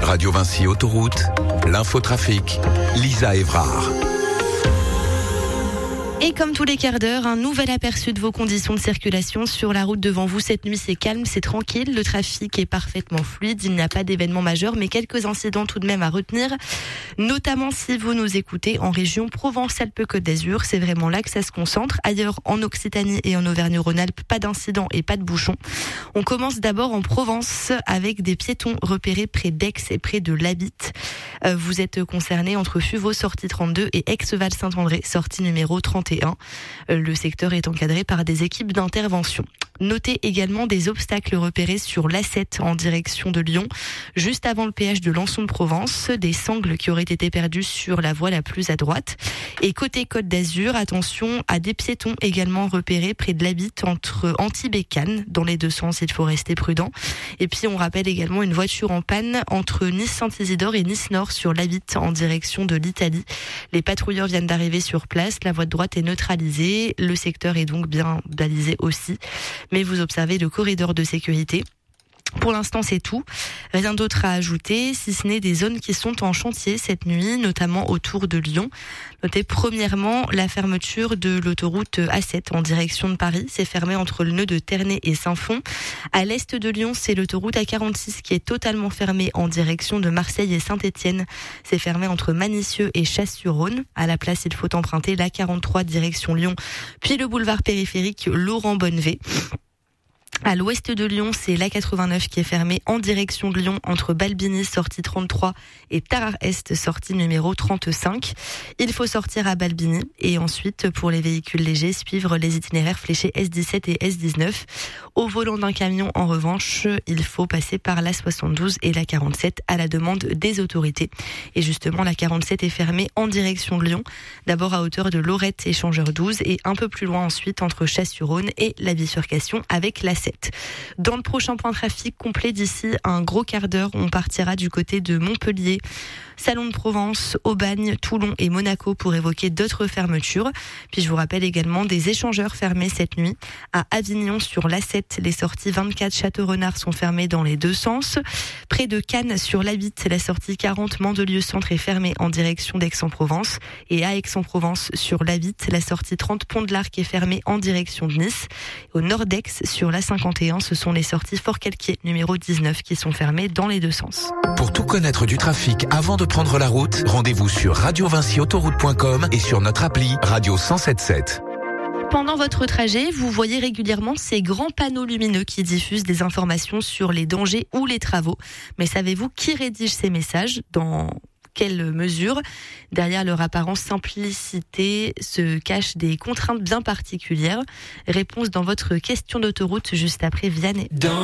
Radio Vinci Autoroute, l'infotrafic, Lisa Évrard. Et comme tous les quarts d'heure, un nouvel aperçu de vos conditions de circulation sur la route devant vous. Cette nuit, c'est calme, c'est tranquille. Le trafic est parfaitement fluide. Il n'y a pas d'événements majeurs, mais quelques incidents tout de même à retenir. Notamment si vous nous écoutez en région Provence-Alpes-Côte d'Azur. C'est vraiment là que ça se concentre. Ailleurs, en Occitanie et en Auvergne-Rhône-Alpes, pas d'incidents et pas de bouchons. On commence d'abord en Provence avec des piétons repérés près d'Aix et près de Labitte. Vous êtes concernés entre Fuveau, sortie 32, et Aix-Val-Saint-André, sortie numéro 31. Le secteur est encadré par des équipes d'intervention. Notez également des obstacles repérés sur l'A7 en direction de Lyon, juste avant le péage de Lançon-de-Provence, des sangles qui auraient été perdues sur la voie la plus à droite. Et côté Côte d'Azur, attention à des piétons également repérés près de Labitte entre Antibes et Cannes. Dans les deux sens, il faut rester prudent. Et puis on rappelle également une voiture en panne entre Nice-Saint-Isidore et Nice-Nord sur Labitte en direction de l'Italie. Les patrouilleurs viennent d'arriver sur place, la voie de droite est neutralisée, le secteur est donc bien balisé aussi. Mais vous observez le corridor de sécurité. Pour l'instant, c'est tout. Rien d'autre à ajouter, si ce n'est des zones qui sont en chantier cette nuit, notamment autour de Lyon. Notez premièrement la fermeture de l'autoroute A7 en direction de Paris. C'est fermé entre le nœud de Ternay et Saint-Fond. À l'est de Lyon, c'est l'autoroute A46 qui est totalement fermée en direction de Marseille et Saint-Étienne. C'est fermé entre Manicieux et Chasse-sur-Rhône. À la place, il faut emprunter l'A43 direction Lyon, puis le boulevard périphérique Laurent-Bonnevet. À l'ouest de Lyon, c'est l'A89 qui est fermée en direction de Lyon entre Balbigny, sortie 33, et Tarare-Est, sortie numéro 35. Il faut sortir à Balbigny et ensuite, pour les véhicules légers, suivre les itinéraires fléchés S17 et S19. Au volant d'un camion, en revanche, il faut passer par la 72 et la 47 à la demande des autorités. Et justement, la 47 est fermée en direction de Lyon, d'abord à hauteur de Lorette, échangeur 12, et un peu plus loin ensuite entre Chasse-sur-Rhône et la bifurcation avec la 7. Dans le prochain point trafic complet d'ici un gros quart d'heure, on partira du côté de Montpellier, Salon de Provence, Aubagne, Toulon et Monaco pour évoquer d'autres fermetures. Puis je vous rappelle également des échangeurs fermés cette nuit. À Avignon sur l'A7, les sorties 24 Château-Renard sont fermées dans les deux sens. Près de Cannes sur l'A8, la sortie 40 Mandelieu Centre est fermée en direction d'Aix-en-Provence. Et à Aix-en-Provence sur l'A8, la sortie 30 Pont de l'Arc est fermée en direction de Nice. Au nord d'Aix sur l'A51, ce sont les sorties Fort-Calquier numéro 19 qui sont fermées dans les deux sens. Pour tout connaître du trafic avant de prendre la route, rendez-vous sur radiovinciautoroute.com et sur notre appli Radio 107.7. Pendant votre trajet, vous voyez régulièrement ces grands panneaux lumineux qui diffusent des informations sur les dangers ou les travaux. Mais savez-vous qui rédige ces messages ? Dans quelle mesure ? Derrière leur apparente simplicité se cachent des contraintes bien particulières. Réponse dans votre question d'autoroute juste après Vianney.